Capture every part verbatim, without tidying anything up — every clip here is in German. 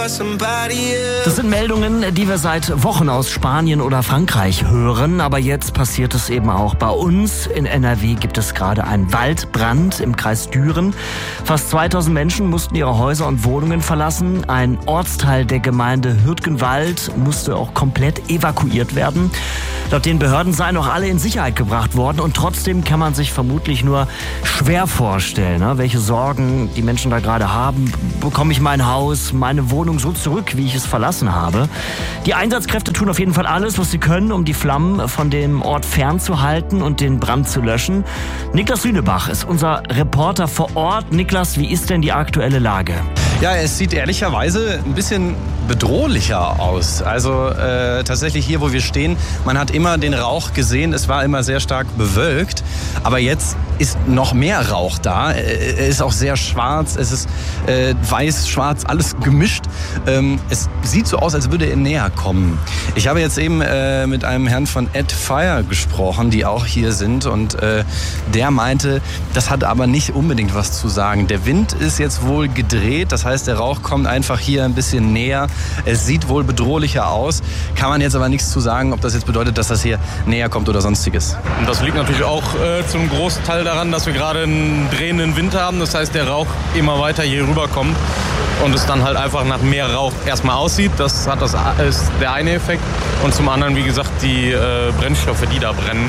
Das sind Meldungen, die wir seit Wochen aus Spanien oder Frankreich hören, aber jetzt passiert es eben auch bei uns. In N R W gibt es gerade einen Waldbrand im Kreis Düren. Fast zweitausend Menschen mussten ihre Häuser und Wohnungen verlassen. Ein Ortsteil der Gemeinde Hürtgenwald musste auch komplett evakuiert werden. Laut den Behörden seien noch alle in Sicherheit gebracht worden und trotzdem kann man sich vermutlich nur schwer vorstellen, ne, welche Sorgen die Menschen da gerade haben. Bekomme ich mein Haus, meine Wohnung so zurück, wie ich es verlassen habe? Die Einsatzkräfte tun auf jeden Fall alles, was sie können, um die Flammen von dem Ort fernzuhalten und den Brand zu löschen. Niklas Lünebach ist unser Reporter vor Ort. Niklas, wie ist denn die aktuelle Lage? Ja, es sieht ehrlicherweise ein bisschen bedrohlicher aus. Also äh, tatsächlich hier, wo wir stehen, man hat immer den Rauch gesehen. Es war immer sehr stark bewölkt. Aber jetzt ist noch mehr Rauch da. Er ist auch sehr schwarz. Es ist äh, weiß, schwarz, alles gemischt. Ähm, es sieht so aus, als würde er näher kommen. Ich habe jetzt eben äh, mit einem Herrn von Ed Fire gesprochen, die auch hier sind. Und äh, der meinte, das hat aber nicht unbedingt was zu sagen. Der Wind ist jetzt wohl gedreht. Das heißt, der Rauch kommt einfach hier ein bisschen näher. Es sieht wohl bedrohlicher aus. Kann man jetzt aber nichts zu sagen, ob das jetzt bedeutet, dass das hier näher kommt oder sonstiges. Und das liegt natürlich auch äh, zum großen Teil daran, dass wir gerade einen drehenden Wind haben. Das heißt, der Rauch immer weiter hier rüberkommt und es dann halt einfach nach mehr Rauch erstmal aussieht. Das hat das ist der eine Effekt. Und zum anderen, wie gesagt, die äh, Brennstoffe, die da brennen.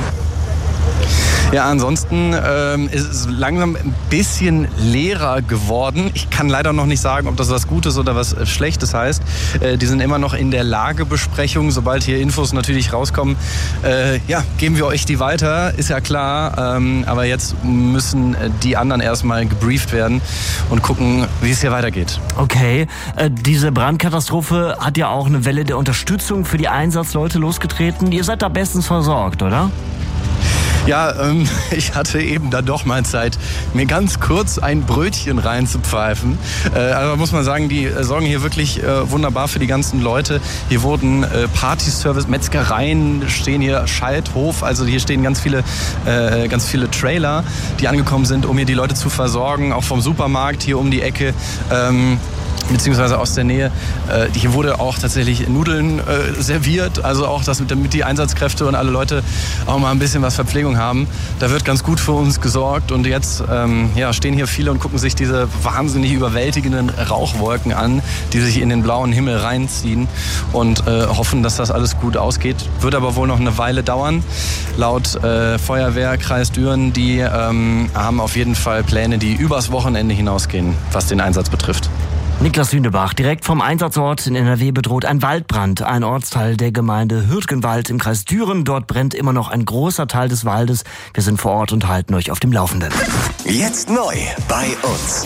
Ja, ansonsten ähm, ist es langsam ein bisschen leerer geworden. Ich kann leider noch nicht sagen, ob das was Gutes oder was Schlechtes heißt. Äh, die sind immer noch in der Lagebesprechung. Sobald hier Infos natürlich rauskommen, äh, ja, geben wir euch die weiter, ist ja klar. Ähm, aber jetzt müssen die anderen erstmal gebrieft werden und gucken, wie es hier weitergeht. Okay, äh, diese Brandkatastrophe hat ja auch eine Welle der Unterstützung für die Einsatzleute losgetreten. Ihr seid da bestens versorgt, oder? Ja, ähm, ich hatte eben dann doch mal Zeit, mir ganz kurz ein Brötchen reinzupfeifen. Äh, aber muss man sagen, die äh, sorgen hier wirklich äh, wunderbar für die ganzen Leute. Hier wurden äh, Partyservice, Metzgereien stehen hier, Schalthof. Also hier stehen ganz viele, äh, ganz viele Trailer, die angekommen sind, um hier die Leute zu versorgen. Auch vom Supermarkt hier um die Ecke. Ähm, beziehungsweise aus der Nähe. Äh, hier wurde auch tatsächlich Nudeln äh, serviert, also auch, dass, damit die Einsatzkräfte und alle Leute auch mal ein bisschen was Verpflegung haben. Da wird ganz gut für uns gesorgt und jetzt ähm, ja, stehen hier viele und gucken sich diese wahnsinnig überwältigenden Rauchwolken an, die sich in den blauen Himmel reinziehen und äh, hoffen, dass das alles gut ausgeht. Wird aber wohl noch eine Weile dauern. Laut äh, Feuerwehr Kreis Düren, die ähm, haben auf jeden Fall Pläne, die übers Wochenende hinausgehen, was den Einsatz betrifft. Niklas Lünebach, direkt vom Einsatzort in N R W bedroht ein Waldbrand, ein Ortsteil der Gemeinde Hürtgenwald im Kreis Düren. Dort brennt immer noch ein großer Teil des Waldes. Wir sind vor Ort und halten euch auf dem Laufenden. Jetzt neu bei uns.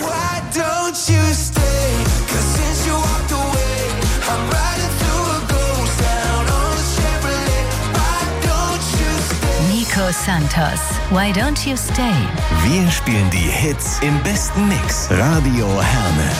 Nico Santos, Why Don't You Stay? Wir spielen die Hits im besten Mix. Radio Herne.